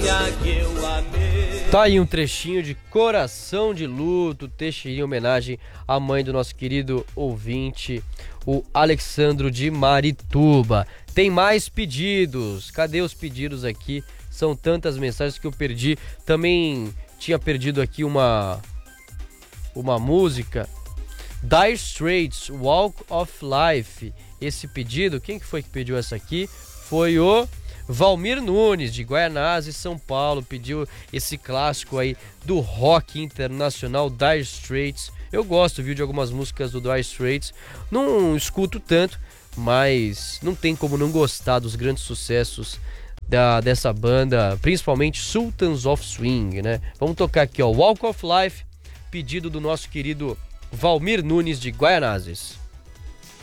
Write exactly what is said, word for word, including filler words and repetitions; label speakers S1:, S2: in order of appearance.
S1: que eu amei.
S2: Tá aí um trechinho de Coração de Luto, texto em homenagem à mãe do nosso querido ouvinte, o Alexandro de Marituba. Tem mais pedidos, cadê os pedidos aqui? São tantas mensagens que eu perdi. Também tinha perdido aqui uma, uma música, Dire Straits, Walk of Life. Esse pedido, quem que foi que pediu essa aqui? Foi o Valmir Nunes, de Guaianazes, São Paulo, pediu esse clássico aí do rock internacional, Dire Straits. Eu gosto, viu, de algumas músicas do Dire Straits, não escuto tanto, mas não tem como não gostar dos grandes sucessos da, dessa banda, principalmente Sultans of Swing, né? Vamos tocar aqui, ó, Walk of Life, pedido do nosso querido Valmir Nunes, de Guaianazes.